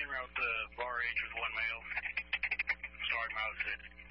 en route to Bar H with one male. Starting route 6.